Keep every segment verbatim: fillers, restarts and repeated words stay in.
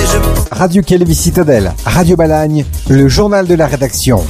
je... Radio Calvi Citadelle, Radio Balagne, le journal de la rédaction.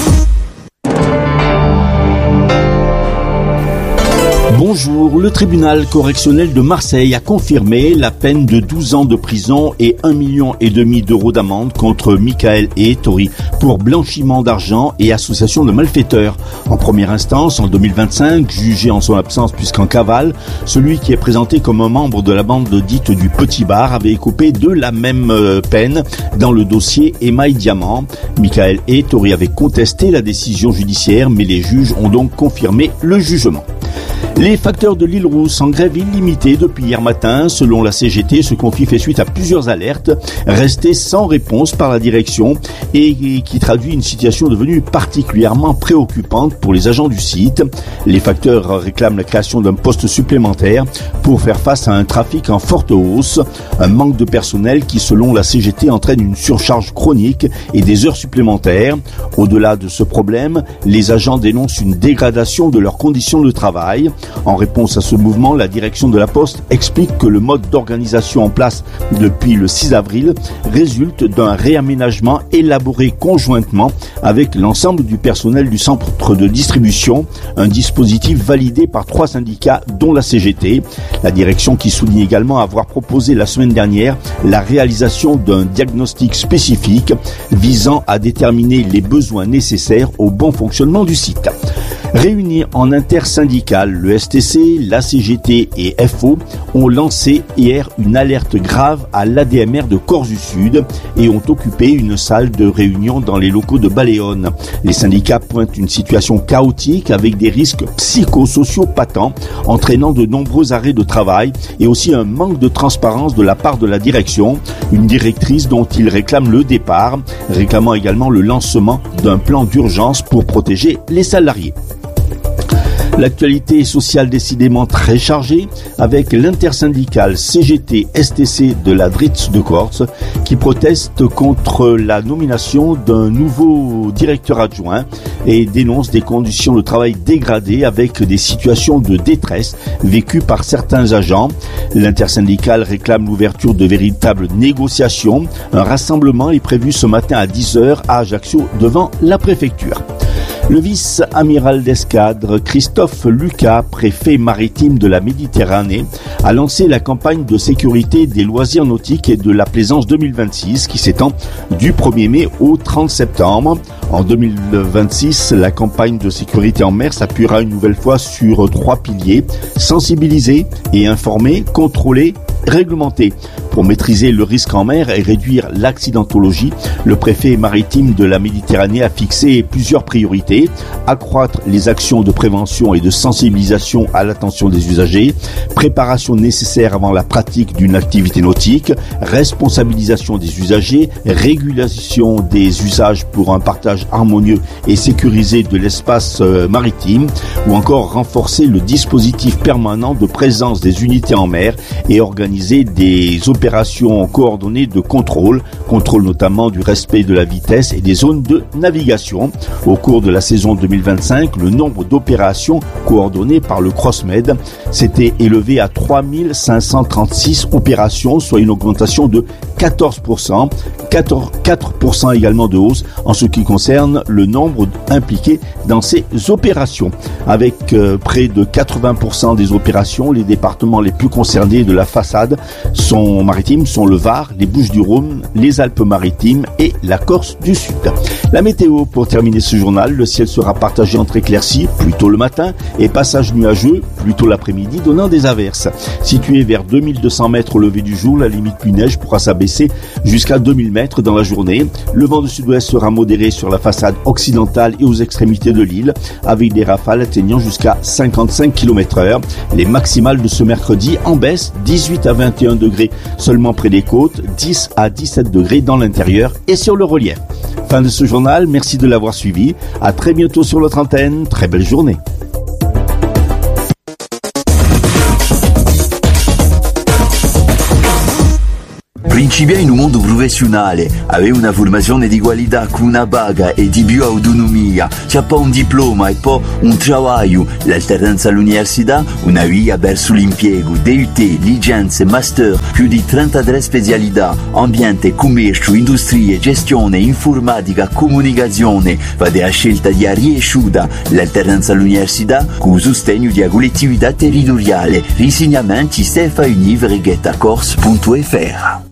Bonjour, le tribunal correctionnel de Marseille a confirmé la peine de douze ans de prison et un million et demi d'euros d'amende contre Michael et Ettori pour blanchiment d'argent et association de malfaiteurs. En première instance, en deux mille vingt-cinq, jugé en son absence puisqu'en cavale, celui qui est présenté comme un membre de la bande dite du Petit Bar avait écopé de la même peine dans le dossier Émail Diamant. Michael et Ettori avaient contesté la décision judiciaire, mais les juges ont donc confirmé le jugement. Les facteurs de l'île Rousse en grève illimitée depuis hier matin, selon la C G T, ce conflit fait suite à plusieurs alertes restées sans réponse par la direction et qui traduit une situation devenue particulièrement préoccupante pour les agents du site. Les facteurs réclament la création d'un poste supplémentaire pour faire face à un trafic en forte hausse, un manque de personnel qui, selon la C G T, entraîne une surcharge chronique et des heures supplémentaires. Au-delà de ce problème, les agents dénoncent une dégradation de leurs conditions de travail. En réponse à ce mouvement, la direction de la Poste explique que le mode d'organisation en place depuis le six avril résulte d'un réaménagement élaboré conjointement avec l'ensemble du personnel du centre de distribution, un dispositif validé par trois syndicats dont la C G T. La direction qui souligne également avoir proposé la semaine dernière la réalisation d'un diagnostic spécifique visant à déterminer les besoins nécessaires au bon fonctionnement du site. Réunis en intersyndicale, le S T C, la C G T et F O ont lancé hier une alerte grave à l'A D M R de Corse-du-Sud et ont occupé une salle de réunion dans les locaux de Baléone. Les syndicats pointent une situation chaotique avec des risques psychosociaux patents, entraînant de nombreux arrêts de travail et aussi un manque de transparence de la part de la direction, une directrice dont ils réclament le départ, réclamant également le lancement d'un plan d'urgence pour protéger les salariés. L'actualité sociale décidément très chargée avec l'intersyndicale C G T S T C de la D R I T S de Corse qui proteste contre la nomination d'un nouveau directeur adjoint et dénonce des conditions de travail dégradées avec des situations de détresse vécues par certains agents. L'intersyndicale réclame l'ouverture de véritables négociations. Un rassemblement est prévu ce matin à dix heures à Ajaccio devant la préfecture. Le vice-amiral d'escadre Christophe Lucas, préfet maritime de la Méditerranée, a lancé la campagne de sécurité des loisirs nautiques et de la plaisance deux mille vingt-six qui s'étend du premier mai au trente septembre. En deux mille vingt-six, la campagne de sécurité en mer s'appuiera une nouvelle fois sur trois piliers: sensibiliser et informer, contrôler, réglementer. Pour maîtriser le risque en mer et réduire l'accidentologie, le préfet maritime de la Méditerranée a fixé plusieurs priorités: accroître les actions de prévention et de sensibilisation à l'attention des usagers, préparation nécessaire avant la pratique d'une activité nautique, responsabilisation des usagers, régulation des usages pour un partage harmonieux et sécurisé de l'espace maritime, ou encore renforcer le dispositif permanent de présence des unités en mer et organiser des opérations coordonnées de contrôle, contrôle notamment du respect de la vitesse et des zones de navigation. Au cours de la saison deux mille vingt-cinq, le nombre d'opérations coordonnées par le CrossMed s'était élevé à trois mille cinq cent trente-six opérations, soit une augmentation de quatorze pour cent, quatre pour cent également de hausse en ce qui concerne le nombre impliqué dans ces opérations. Avec euh, près de quatre-vingts pour cent des opérations, les départements les plus concernés de la façade sont maritimes sont le Var, les Bouches-du-Rhône, les Alpes-Maritimes et la Corse du Sud. La météo pour terminer ce journal: le ciel sera partagé entre éclaircies plutôt le matin et passage nuageux plutôt l'après-midi, donnant des averses. Situé vers deux mille deux cents mètres au lever du jour, la limite pluie-neige pourra s'abaisser jusqu'à deux mille mètres dans la journée. Le vent de sud-ouest sera modéré sur la façade occidentale et aux extrémités de l'île, avec des rafales atteignant jusqu'à cinquante-cinq kilomètres heure. Les maximales de ce mercredi en baisse, dix-huit à vingt et un degrés seulement près des côtes, dix à dix-sept degrés dans l'intérieur et sur le relief. Fin de ce journal, merci de l'avoir suivi. À très bientôt sur notre antenne. Très belle journée. Principiare in un mondo professionale, avere una formazione di qualità con una paga e di più autonomia, c'è poi un diploma e poi un lavoro, l'alternanza all'università, una via verso l'impiego, D U T, licenze, master, più di trentatré specialità, ambiente, commercio, industrie, gestione, informatica, comunicazione, fate la scelta di riesciuta, l'alternanza all'università con il sostegno di collettività territoriale, risegnamenti stefa univre punto corse punto f r.